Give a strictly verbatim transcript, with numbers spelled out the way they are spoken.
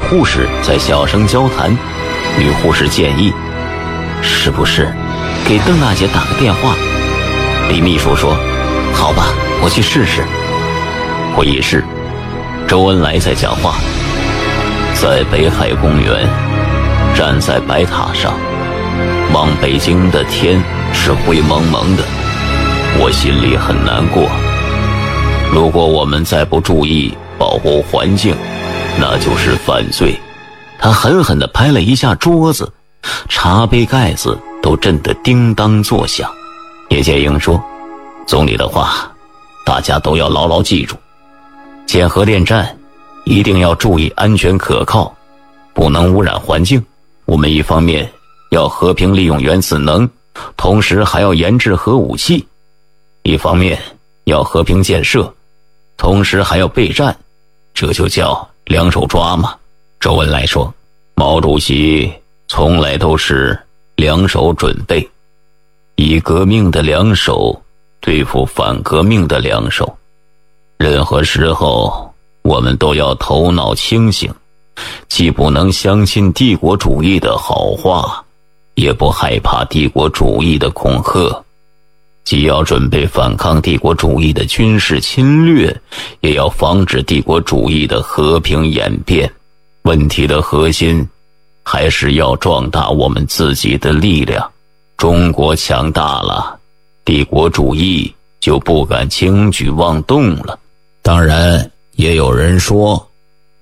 护士在小声交谈。女护士建议，是不是给邓大姐打个电话？李秘书说，好吧，我去试试。会议室，周恩来在讲话。在北海公园，站在白塔上，望北京的天是灰蒙蒙的，我心里很难过。如果我们再不注意保护环境，那就是犯罪。他狠狠地拍了一下桌子，茶杯盖子都震得叮当作响。叶剑英说，总理的话大家都要牢牢记住，建核电站一定要注意安全可靠，不能污染环境。我们一方面要和平利用原子能，同时还要研制核武器；一方面要和平建设，同时还要备战，这就叫两手抓嘛。周恩来说，毛主席从来都是两手准备，以革命的两手对付反革命的两手。任何时候我们都要头脑清醒，既不能相信帝国主义的好话，也不害怕帝国主义的恐吓，既要准备反抗帝国主义的军事侵略，也要防止帝国主义的和平演变。问题的核心还是要壮大我们自己的力量。中国强大了，帝国主义就不敢轻举妄动了。当然，也有人说